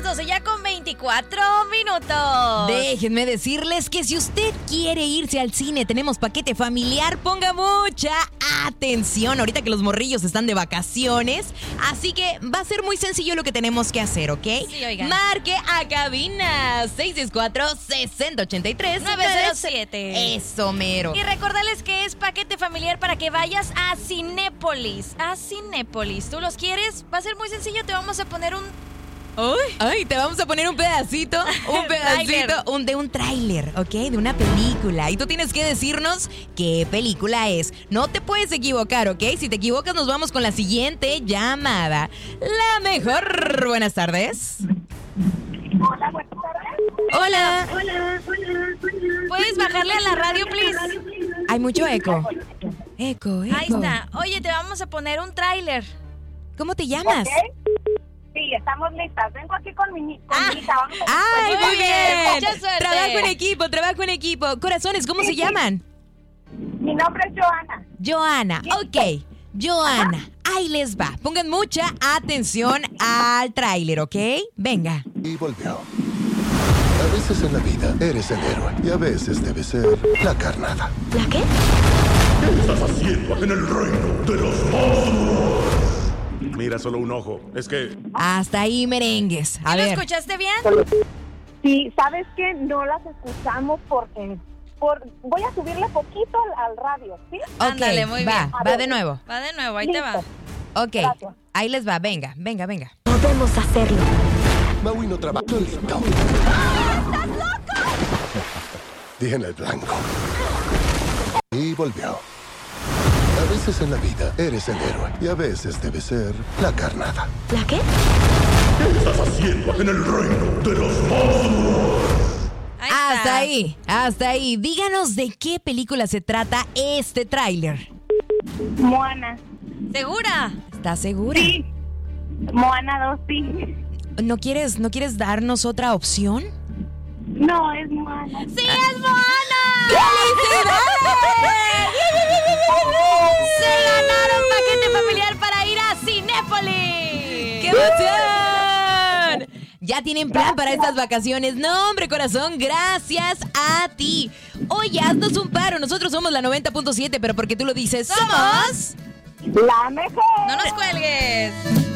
12 ya con 24 minutos. Déjenme decirles que si usted quiere irse al cine, tenemos paquete familiar, ponga mucha atención ahorita que los morrillos están de vacaciones. Así que va a ser muy sencillo lo que tenemos que hacer, ¿ok? Sí, oigan. Marque a cabina 664-6083. 907. Eso, mero. Y recordarles que es paquete familiar para que vayas a Cinépolis. ¿Tú los quieres? Va a ser muy sencillo, te vamos a poner un... Ay, te vamos a poner un pedacito de un tráiler, ¿ok? De una película. Y tú tienes que decirnos qué película es. No te puedes equivocar, ¿ok? Si te equivocas, nos vamos con la siguiente llamada. La mejor. Buenas tardes. Hola, buenas tardes. Hola. ¿Puedes bajarle a la radio, please? Hay mucho eco. Eco. Ahí está. Oye, te vamos a poner un tráiler. ¿Cómo te llamas? ¿Ok? Sí, estamos listas. Vengo aquí con mi hija. Vamos a... ¡Ay, muy bien! Mucha suerte. Trabajo en equipo. Corazones, ¿cómo se llaman? Mi nombre es Joana. Joana. Ok. Joana, ahí les va. Pongan mucha atención al tráiler, ¿ok? Venga. Y volvió. A veces en la vida eres el héroe y a veces debes ser la carnada. ¿La qué? ¿Qué estás haciendo en el reino de los monstruos? Mira, solo un ojo. Es que... Hasta ahí, merengues. A ¿Lo ver. escuchaste bien? Sí, ¿sabes qué? No las escuchamos porque... Voy a subirle poquito al radio, ¿sí? Ok, Ándale, muy bien. va de nuevo. Va de nuevo, ahí te va. Ok, Gracias. ahí les va. Venga. Podemos hacerlo. Maui no trabaja. ¡Estás loco! Dije en el blanco. Y volvió. A veces en la vida eres el héroe y a veces debes ser la carnada. ¿La qué? ¿Qué estás haciendo en el reino de los monstruos? Ahí está. Hasta ahí. Díganos de qué película se trata este tráiler. Moana. ¿Segura? ¿Estás segura? Sí. Moana 2, sí. ¿No quieres darnos otra opción? No, es Moana. ¡Sí, es Moana! ¡Se ganaron paquete familiar para ir a Cinépolis! ¡Qué emoción! Ya tienen plan para estas vacaciones. No, hombre, corazón, gracias a ti. Oye, haznos un paro. Nosotros somos la 90.7, pero porque tú lo dices, ¡somos! La mejor. ¡No nos cuelgues!